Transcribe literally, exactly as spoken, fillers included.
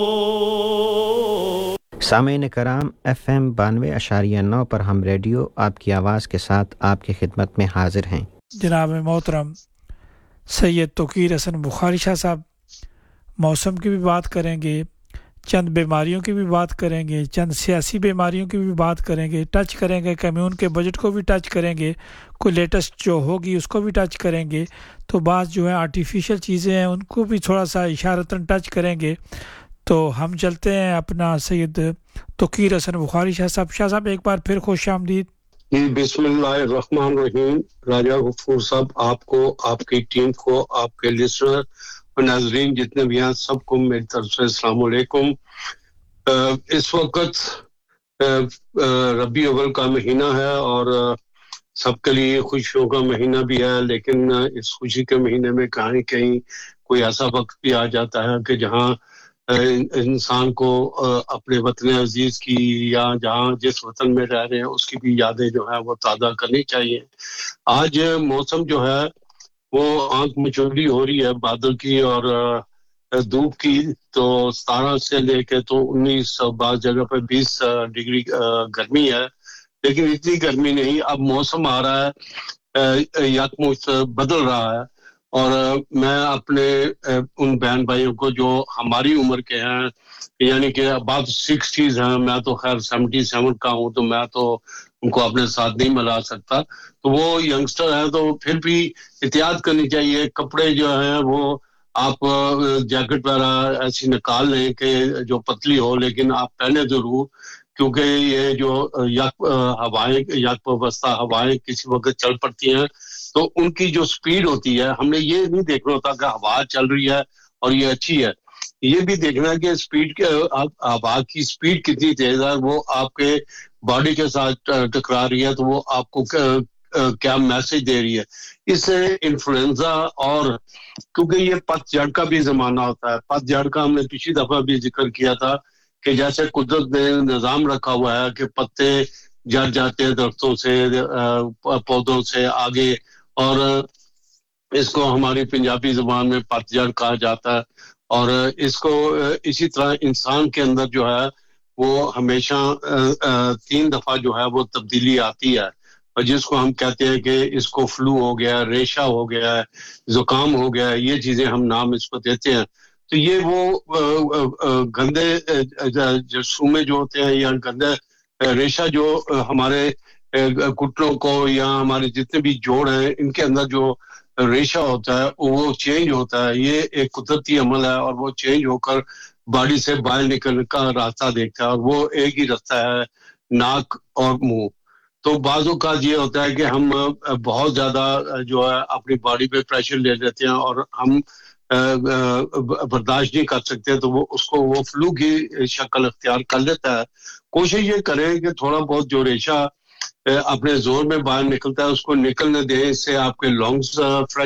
सामीन कराम F M बानवे अशारिया नौ पर हम रेडियो आपकी आवाज़ के साथ आपकी खिदमत में हाजिर हैं। जनाब मोहतरम सैयद तोकीर हसन बुखारी शाह साहब मौसम की भी बात करेंगे, चंद बीमारियों की भी बात करेंगे, चंद सियासी बीमारियों की भी बात करेंगे, टच करेंगे कम्यून के बजट को भी टच करेंगे, कोई लेटेस्ट जो होगी उसको भी टच करेंगे। तो बात जो है आर्टिफिशियल चीज़ें हैं उनको भी थोड़ा सा इशारतन टच करेंगे। तो हम चलते हैं अपना सैयद तोकीर हसन बुखारी शाह साहब। शाह साहब एक बार फिर खुश आमदीद। बिस्मिल्लाहिर्रहमानिर्रहीम। राजा गफूर साहब, आपको, आपकी टीम को, आपके लिसनर और नाजरीन जितने भी हैं सबको मेरी तरफ से अस्सलाम वालेकुम। इस वक्त रबी अव्वल का महीना है और सबके लिए खुशियों का महीना भी है, लेकिन इस खुशी के महीने में कहीं कहीं कोई ऐसा वक्त भी आ जाता है कि जहाँ इंसान को अपने वतन अजीज की या जहाँ जिस वतन में रह रहे हैं उसकी भी यादें जो है वो ताज़ा करनी चाहिए। आज मौसम जो है वो आंख मिचौली हो रही है बादल की और धूप की। तो सतारह से लेके तो उन्नीस बाज़ जगह पर बीस डिग्री गर्मी है, लेकिन इतनी गर्मी नहीं। अब मौसम आ रहा है, यकमुश्त बदल रहा है और मैं अपने उन बहन भाइयों को जो हमारी उम्र के हैं, यानी कि अबाउट सिक्सटीज हैं, मैं तो खैर सेवेंटी सेवन का हूं, तो मैं तो उनको अपने साथ नहीं मिला सकता। तो वो यंगस्टर है तो फिर भी एहतियात करनी चाहिए। कपड़े जो हैं वो आप जैकेट वगैरह ऐसी निकाल लें कि जो पतली हो, लेकिन आप पहने जरूर, क्योंकि ये जो यक हवाएं यक अवस्था हवाएं किसी वक्त चल पड़ती हैं तो उनकी जो स्पीड होती है, हमने ये नहीं देखना होता कि हवा चल रही है और ये अच्छी है, ये भी देखना है कि स्पीड के हवा की स्पीड कितनी तेज है, वो आपके बॉडी के साथ टकरा रही है तो वो आपको क्या मैसेज दे रही है। इससे इन्फ्लुएंजा, और क्योंकि ये पतझड़ का भी जमाना होता है, पतझड़ का हमने पिछली दफा भी जिक्र किया था कि जैसे कुदरत ने निजाम रखा हुआ है कि पत्ते जड़ जाते हैं दरख्तों से, पौधों से आगे, और इसको हमारी पंजाबी जुबान में पतझड़ कहा जाता है। और इसको इसी तरह इंसान के अंदर जो है वो हमेशा तीन दफा जो है वो तब्दीली आती है, और जिसको हम कहते हैं कि इसको फ्लू हो गया, रेशा हो गया, जुकाम हो गया, ये चीजें हम नाम इसको देते हैं। तो ये वो गंदे जरसूमे जो होते हैं या गंदे रेशा जो हमारे घुटनों को या हमारे जितने भी जोड़ हैं इनके अंदर जो रेशा होता है वो चेंज होता है। ये एक कुदरती अमल है और वो चेंज होकर बॉडी से बाहर निकलने का रास्ता देखता है, और वो एक ही रास्ता है, नाक और मुंह। तो बाजू का ये होता है कि हम बहुत ज्यादा जो है अपनी बॉडी पे प्रेशर ले लेते हैं और हम बर्दाश्त नहीं कर सकते, तो वो उसको वो फ्लू की शक्ल अख्तियार कर लेता है। कोशिश ये करें कि थोड़ा बहुत जो रेशा अपने जोर में बाहर निकलता है उसको निकलने दें, इससे आपके लंग्स फ्रेश